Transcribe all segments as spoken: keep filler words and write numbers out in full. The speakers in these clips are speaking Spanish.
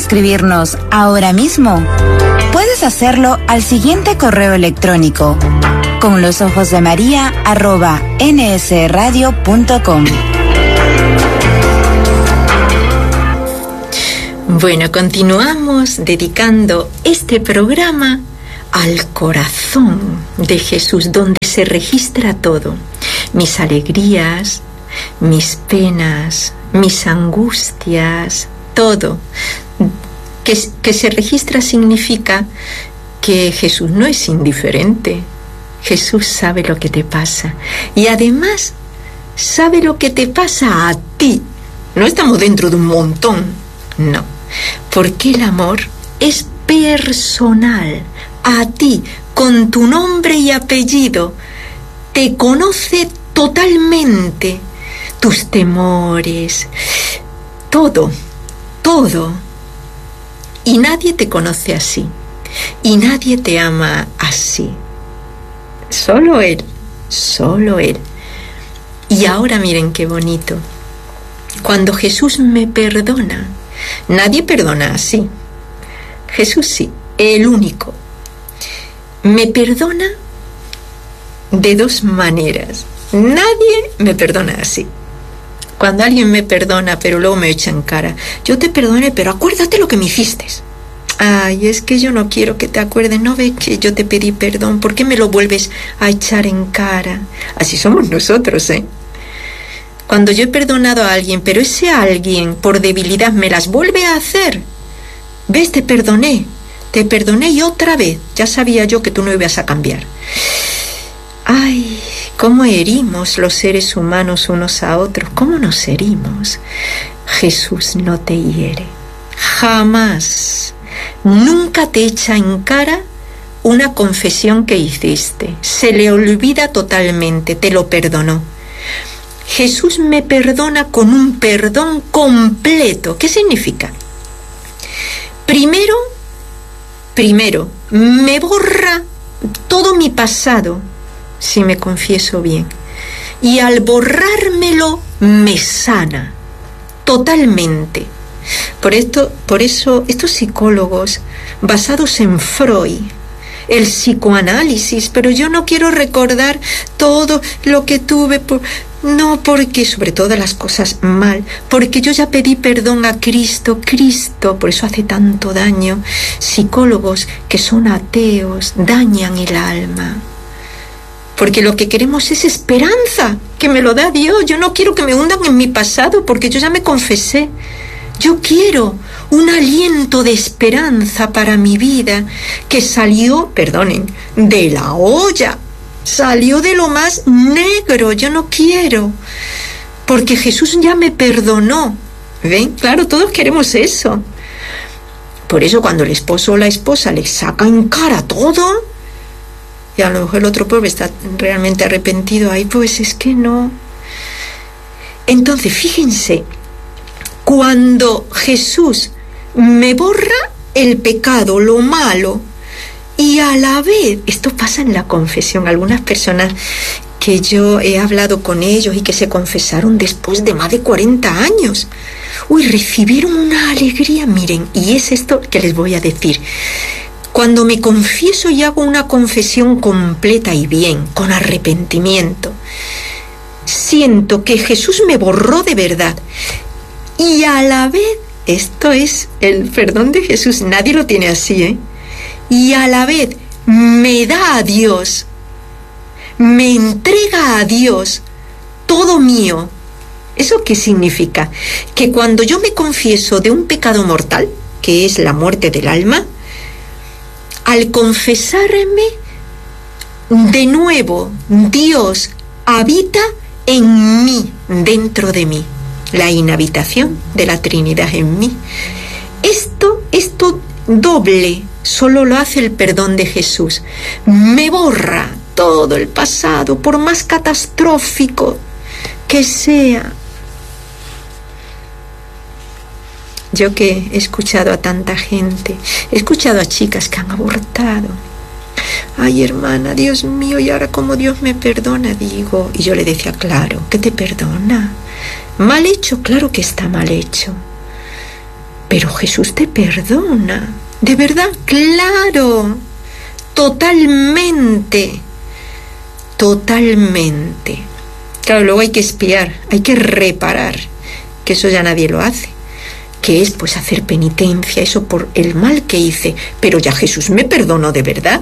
escribirnos ahora mismo? Puedes hacerlo al siguiente correo electrónico: con los ojos de María arroba nsradio punto com. Bueno, continuamos dedicando este programa al corazón de Jesús, donde se registra todo: mis alegrías, mis penas, mis angustias, todo. Que, que se registra significa que Jesús no es indiferente. Jesús sabe lo que te pasa y además sabe lo que te pasa a ti. No estamos dentro de un montón, no, porque el amor es personal, a ti, con tu nombre y apellido. Te conoce totalmente, tus temores, todo, todo. Y nadie te conoce así, y nadie te ama así. Solo Él, solo Él. Y ahora miren qué bonito. Cuando Jesús me perdona, nadie perdona así. Jesús sí, el único. Me perdona de dos maneras. Nadie me perdona así. Cuando alguien me perdona, pero luego me echa en cara: yo te perdoné, pero acuérdate lo que me hiciste. Ay, es que yo no quiero que te acuerdes. ¿No ves que yo te pedí perdón? ¿Por qué me lo vuelves a echar en cara? Así somos nosotros, ¿eh? Cuando yo he perdonado a alguien, pero ese alguien, por debilidad, me las vuelve a hacer. ¿Ves? Te perdoné. Te perdoné y otra vez. Ya sabía yo que tú no ibas a cambiar. Ay, cómo herimos los seres humanos unos a otros, cómo nos herimos. Jesús no te hiere, jamás, nunca te echa en cara una confesión que hiciste, se le olvida totalmente, te lo perdonó. Jesús me perdona con un perdón completo. ¿Qué significa? Primero, primero, me borra todo mi pasado, si me confieso bien, y al borrármelo me sana totalmente. Por esto, por eso estos psicólogos basados en Freud, el psicoanálisis, pero yo no quiero recordar todo lo que tuve, por, no, porque sobre todas las cosas mal, porque yo ya pedí perdón a Cristo, Cristo, por eso hace tanto daño. Psicólogos que son ateos dañan el alma. Porque lo que queremos es esperanza, que me lo da Dios. Yo no quiero que me hundan en mi pasado, porque yo ya me confesé. Yo quiero un aliento de esperanza para mi vida, que salió, perdonen, de la olla. Salió de lo más negro. Yo no quiero, porque Jesús ya me perdonó. ¿Ven? Claro, todos queremos eso. Por eso cuando el esposo o la esposa le saca en cara todo, y a lo mejor el otro pobre está realmente arrepentido, ay, pues es que no. Entonces, fíjense, cuando Jesús me borra el pecado, lo malo, y a la vez, esto pasa en la confesión, algunas personas que yo he hablado con ellos y que se confesaron después de más de cuarenta años, uy, recibieron una alegría, miren, y es esto que les voy a decir. Cuando me confieso y hago una confesión completa y bien, con arrepentimiento, siento que Jesús me borró de verdad. Y a la vez, esto es el perdón de Jesús, nadie lo tiene así, ¿eh? Y a la vez me da a Dios, me entrega a Dios todo mío. ¿Eso qué significa? Que cuando yo me confieso de un pecado mortal, que es la muerte del alma, al confesarme, de nuevo, Dios habita en mí, dentro de mí. La inhabitación de la Trinidad en mí. Esto, esto doble, solo lo hace el perdón de Jesús. Me borra todo el pasado, por más catastrófico que sea. Yo que he escuchado a tanta gente, he escuchado a chicas que han abortado. Ay, hermana, Dios mío, y ahora cómo Dios me perdona, digo. Y yo le decía, claro, que te perdona. Mal hecho, claro que está mal hecho. Pero Jesús te perdona. ¿De verdad? Claro. Totalmente. Totalmente. Claro, luego hay que expiar, hay que reparar, que eso ya nadie lo hace. Que es pues hacer penitencia, eso por el mal que hice. Pero ya Jesús me perdonó de verdad.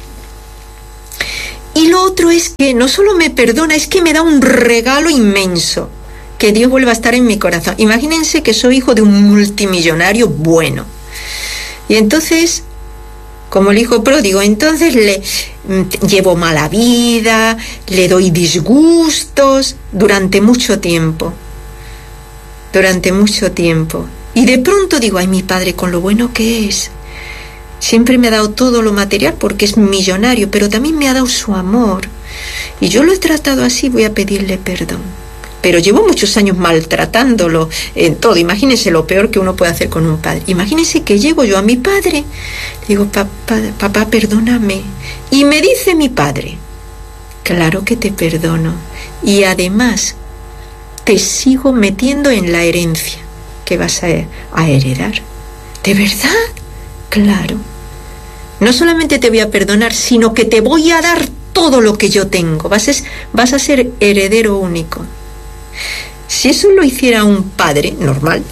Y lo otro es que no solo me perdona, es que me da un regalo inmenso. Que Dios vuelva a estar en mi corazón. Imagínense que soy hijo de un multimillonario bueno. Y entonces, como el hijo pródigo, entonces le mm, llevo mala vida, le doy disgustos durante mucho tiempo. Durante mucho tiempo. Y de pronto digo, ay, mi padre, con lo bueno que es. Siempre me ha dado todo lo material porque es millonario, pero también me ha dado su amor. Y yo lo he tratado así, voy a pedirle perdón. Pero llevo muchos años maltratándolo en todo. Imagínense lo peor que uno puede hacer con un padre. Imagínense que llego yo a mi padre, digo, papá, papá, perdóname. Y me dice mi padre, claro que te perdono. Y además, te sigo metiendo en la herencia que vas a, a heredar. ¿De verdad? Claro. No solamente te voy a perdonar, sino que te voy a dar todo lo que yo tengo. Vas a, vas a ser heredero único. Si eso lo hiciera un padre normal,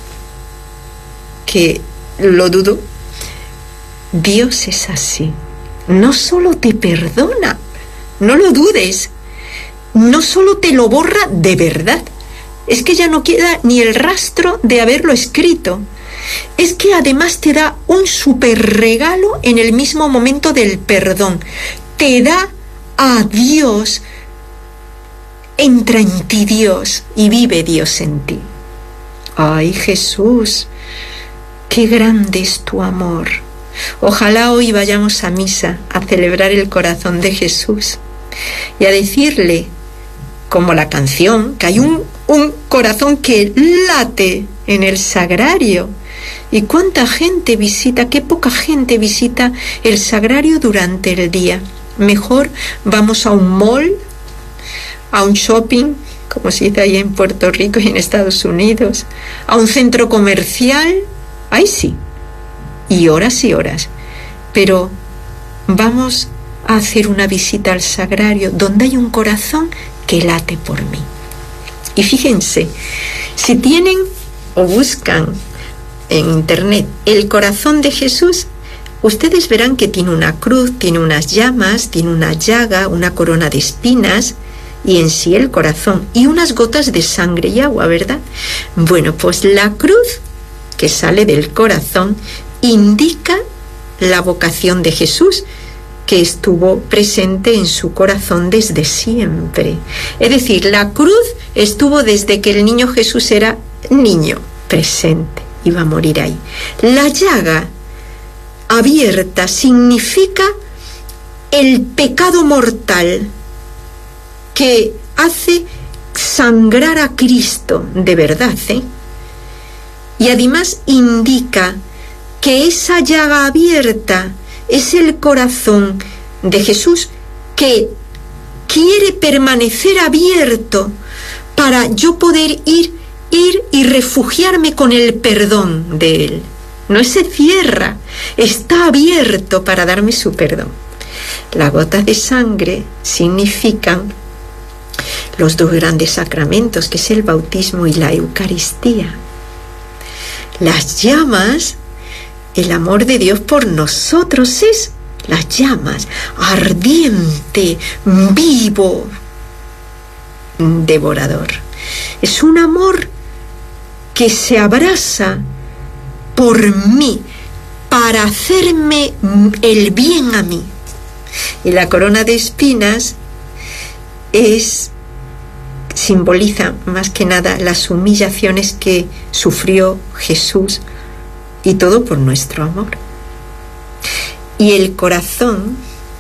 que lo dudo, Dios es así. No solo te perdona, no lo dudes, no solo te lo borra de verdad, es que ya no queda ni el rastro de haberlo escrito. Es que además te da un súper regalo en el mismo momento del perdón. Te da a Dios. Entra en ti Dios y vive Dios en ti. Ay, Jesús, qué grande es tu amor. Ojalá hoy vayamos a misa a celebrar el corazón de Jesús y a decirle, como la canción, que hay un, un corazón que late en el sagrario. ¿Y cuánta gente visita, qué poca gente visita el sagrario durante el día? Mejor vamos a un mall, a un shopping, como se dice ahí en Puerto Rico y en Estados Unidos, a un centro comercial, ahí sí, y horas y horas. Pero vamos a hacer una visita al sagrario donde hay un corazón que late por mí. Y fíjense, si tienen o buscan en internet el corazón de Jesús, ustedes verán que tiene una cruz, tiene unas llamas, tiene una llaga, una corona de espinas y en sí el corazón y unas gotas de sangre y agua, ¿verdad? Bueno, pues la cruz que sale del corazón indica la vocación de Jesús, que estuvo presente en su corazón desde siempre. Es decir, la cruz estuvo desde que el niño Jesús era niño, presente, iba a morir ahí. La llaga abierta significa el pecado mortal que hace sangrar a Cristo de verdad, ¿eh? Y además indica que esa llaga abierta es el corazón de Jesús que quiere permanecer abierto para yo poder ir, ir y refugiarme con el perdón de Él. No se cierra, está abierto para darme su perdón. Las gotas de sangre significan los dos grandes sacramentos, que es el bautismo y la Eucaristía. Las llamas, el amor de Dios por nosotros es las llamas, ardiente, vivo, devorador. Es un amor que se abraza por mí, para hacerme el bien a mí. Y la corona de espinas es, simboliza más que nada las humillaciones que sufrió Jesús, y todo por nuestro amor. Y el corazón,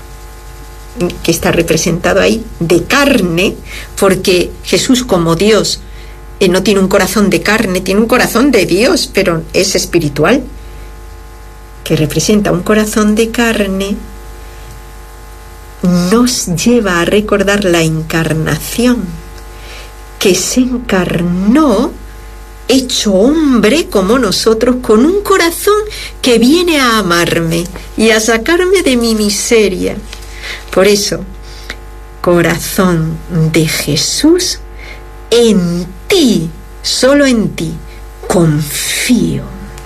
que está representado ahí, de carne, porque Jesús como Dios eh, no tiene un corazón de carne, tiene un corazón de Dios, pero es espiritual, que representa un corazón de carne, nos lleva a recordar la encarnación, que se encarnó hecho hombre como nosotros, con un corazón que viene a amarme y a sacarme de mi miseria. Por eso, corazón de Jesús, en ti, solo en ti, confío.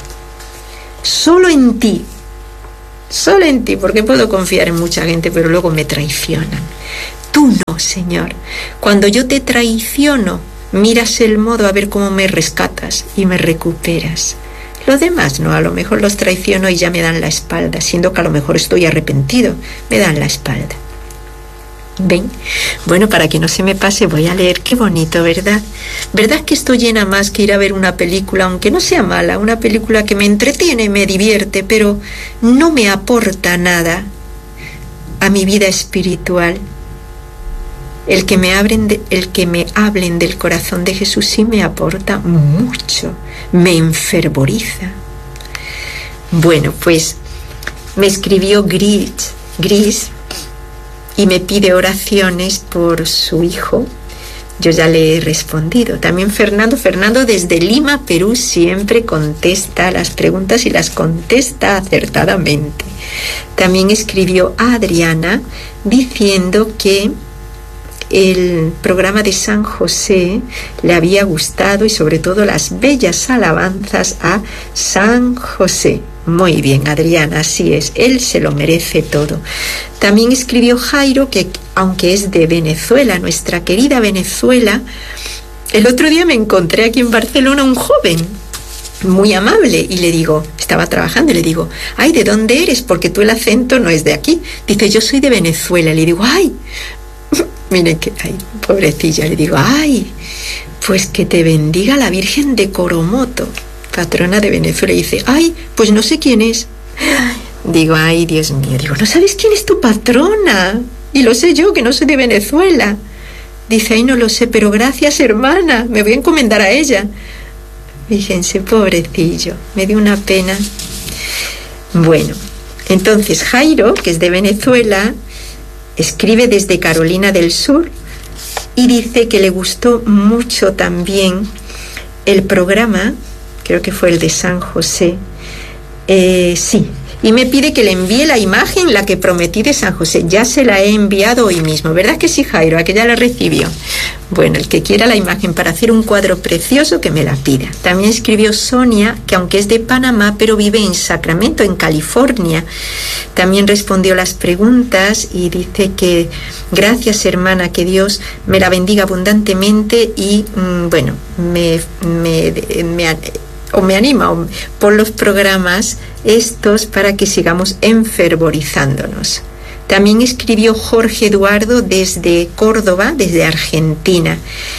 Solo en ti. Solo en ti, porque puedo confiar en mucha gente, pero luego me traicionan. Tú no, Señor. Cuando yo te traiciono, miras el modo a ver cómo me rescatas y me recuperas. Los demás no, a lo mejor los traiciono y ya me dan la espalda, siendo que a lo mejor estoy arrepentido, me dan la espalda. ¿Ven? Bueno, para que no se me pase voy a leer. Qué bonito, ¿verdad? ¿Verdad que esto llena más que ir a ver una película, aunque no sea mala, una película que me entretiene, me divierte, pero no me aporta nada a mi vida espiritual? El que me hablen de, el que me hablen del corazón de Jesús sí me aporta mucho, me enfervoriza. Bueno, pues me escribió Gris, Gris y me pide oraciones por su hijo. Yo ya le he respondido. También Fernando, Fernando desde Lima, Perú, siempre contesta las preguntas y las contesta acertadamente. También escribió a Adriana diciendo que el programa de San José le había gustado y sobre todo las bellas alabanzas a San José. Muy bien, Adriana, así es, él se lo merece todo. También escribió Jairo, que aunque es de Venezuela, nuestra querida Venezuela, el otro día me encontré aquí en Barcelona un joven muy amable y le digo, estaba trabajando y le digo, ay, ¿de dónde eres? Porque tú el acento no es de aquí. Dice, yo soy de Venezuela. Le digo, ay, miren que, ay, pobrecilla, le digo, ay, pues que te bendiga la Virgen de Coromoto, patrona de Venezuela. Y dice, ay, pues no sé quién es. Digo, ay, Dios mío, digo, ¿no sabes quién es tu patrona? Y lo sé yo, que no soy de Venezuela. Dice, ay, no lo sé, pero gracias, hermana, me voy a encomendar a ella. Fíjense, pobrecillo, me dio una pena. Bueno, entonces Jairo, que es de Venezuela, escribe desde Carolina del Sur y dice que le gustó mucho también el programa, creo que fue el de San José, eh, sí, y me pide que le envíe la imagen, la que prometí de San José. Ya se la he enviado hoy mismo, ¿verdad que sí, Jairo? ¿A que ya la recibió? Bueno, el que quiera la imagen para hacer un cuadro precioso, que me la pida. También escribió Sonia, que aunque es de Panamá, pero vive en Sacramento, en California. También respondió las preguntas y dice que gracias, hermana, que Dios me la bendiga abundantemente y, mmm, bueno, me... me, me o me anima o, por los programas estos para que sigamos enfervorizándonos. También escribió Jorge Eduardo desde Córdoba, desde Argentina,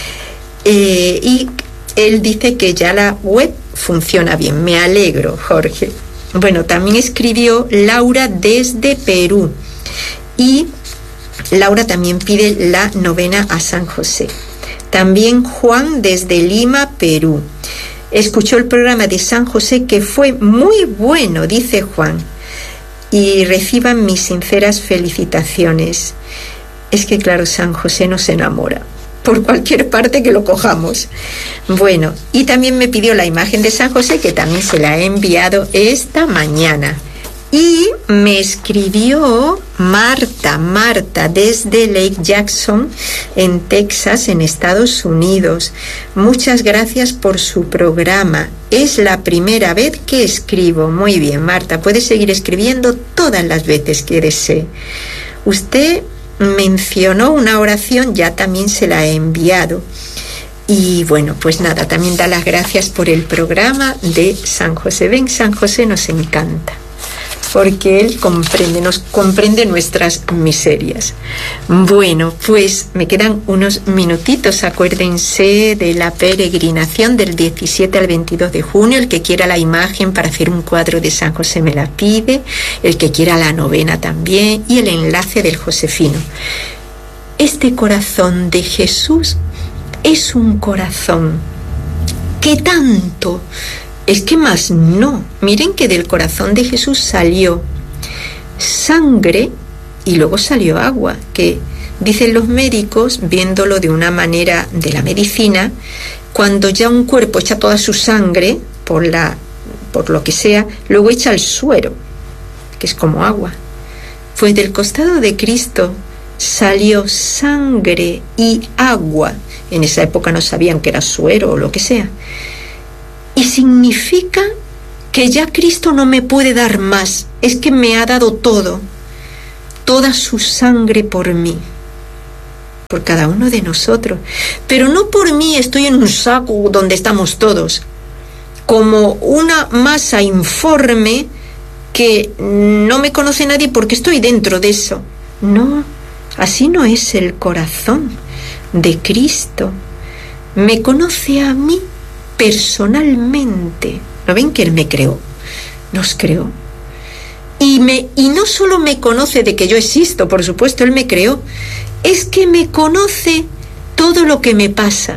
eh, y él dice que ya la web funciona bien. Me alegro, Jorge. Bueno, también escribió Laura desde Perú y Laura también pide la novena a San José. También Juan desde Lima, Perú. Escuchó el programa de San José, que fue muy bueno, dice Juan, y reciban mis sinceras felicitaciones. Es que claro, San José nos enamora, por cualquier parte que lo cojamos. Bueno, y también me pidió la imagen de San José, que también se la he enviado esta mañana. Y me escribió Marta, Marta, desde Lake Jackson, en Texas, en Estados Unidos. Muchas gracias por su programa. Es la primera vez que escribo. Muy bien, Marta, puede seguir escribiendo todas las veces que desee. Usted mencionó una oración, ya también se la he enviado. Y bueno, pues nada, también da las gracias por el programa de San José. Ven, San José nos encanta, porque él comprende, nos comprende nuestras miserias. Bueno, pues me quedan unos minutitos. Acuérdense de la peregrinación del diecisiete al veintidós de junio. El que quiera la imagen para hacer un cuadro de San José me la pide. El que quiera la novena también. Y el enlace del Josefino. Este corazón de Jesús es un corazón que tanto... Es que más no. Miren que del corazón de Jesús salió sangre y luego salió agua, que dicen los médicos, viéndolo de una manera de la medicina, cuando ya un cuerpo echa toda su sangre, por, la, por lo que sea, luego echa el suero, que es como agua. Pues del costado de Cristo salió sangre y agua. En esa época no sabían que era suero o lo que sea. Y significa que ya Cristo no me puede dar más, es que me ha dado todo, toda su sangre por mí, por cada uno de nosotros. Pero no por mí estoy en un saco donde estamos todos, como una masa informe que no me conoce nadie porque estoy dentro de eso. No, así no es el corazón de Cristo. Me conoce a mí personalmente. ¿No ven que Él me creó? Nos creó. Y, me, y no solo me conoce de que yo existo, por supuesto, Él me creó, es que me conoce todo lo que me pasa.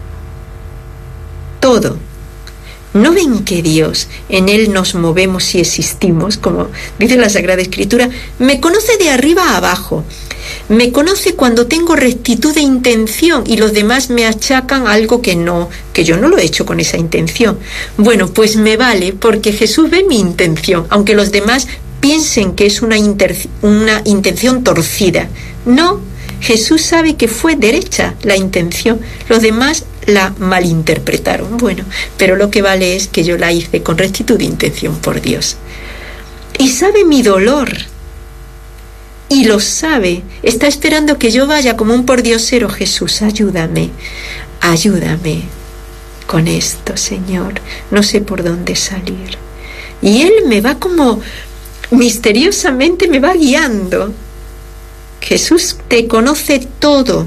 Todo. ¿No ven que Dios, en Él nos movemos y existimos, como dice la Sagrada Escritura? Me conoce de arriba a abajo. Me conoce cuando tengo rectitud de intención y los demás me achacan algo que no, que yo no lo he hecho con esa intención. Bueno, pues me vale, porque Jesús ve mi intención, aunque los demás piensen que es una, inter, una intención torcida. No, Jesús sabe que fue derecha la intención, los demás la malinterpretaron. Bueno, pero lo que vale es que yo la hice con rectitud de intención por Dios. Y sabe mi dolor. Y lo sabe, está esperando que yo vaya como un pordiosero. Jesús, ayúdame, ayúdame con esto, Señor, no sé por dónde salir. Y Él me va como misteriosamente, me va guiando. Jesús te conoce todo,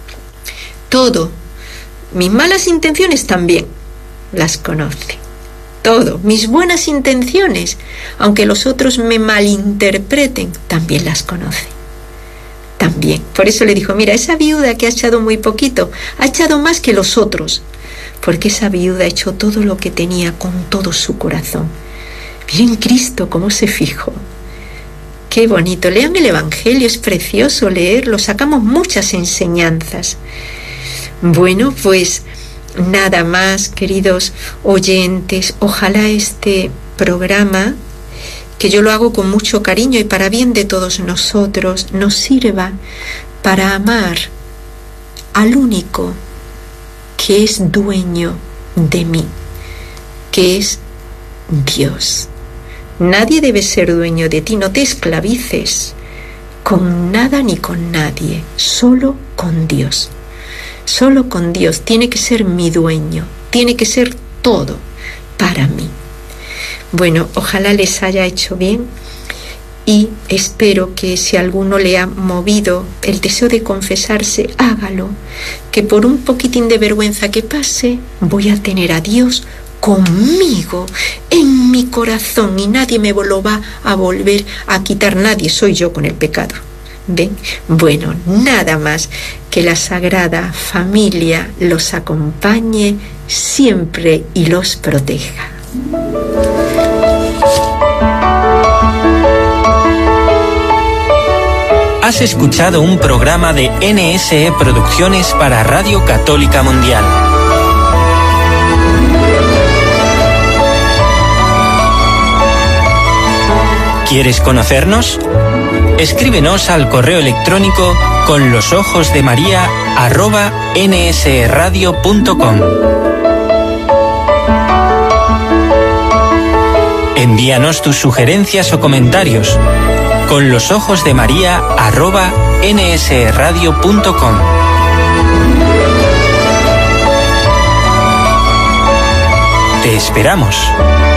todo. Mis malas intenciones también las conoce. Todo, mis buenas intenciones, aunque los otros me malinterpreten, también las conoce. También. Por eso le dijo, mira, esa viuda que ha echado muy poquito, ha echado más que los otros, porque esa viuda ha hecho todo lo que tenía con todo su corazón. Miren Cristo cómo se fijó. Qué bonito. Lean el Evangelio, es precioso leerlo, sacamos muchas enseñanzas. Bueno, pues nada más, queridos oyentes, ojalá este programa, que yo lo hago con mucho cariño y para bien de todos nosotros, nos sirva para amar al único que es dueño de mí, que es Dios. Nadie debe ser dueño de ti, no te esclavices con nada ni con nadie, solo con Dios. Solo con Dios, tiene que ser mi dueño, tiene que ser todo para mí. Bueno, ojalá les haya hecho bien y espero que si a alguno le ha movido el deseo de confesarse, hágalo, que por un poquitín de vergüenza que pase, voy a tener a Dios conmigo, en mi corazón, y nadie me lo va a volver a quitar, nadie, soy yo con el pecado. ¿Ven? Bueno, nada más, que la Sagrada Familia los acompañe siempre y los proteja. Has escuchado un programa de N S E Producciones para Radio Católica Mundial. ¿Quieres conocernos? Escríbenos al correo electrónico con los ojos de María arroba nsradio punto com. Envíanos tus sugerencias o comentarios con los ojos de María arroba nsradio punto com. Te esperamos.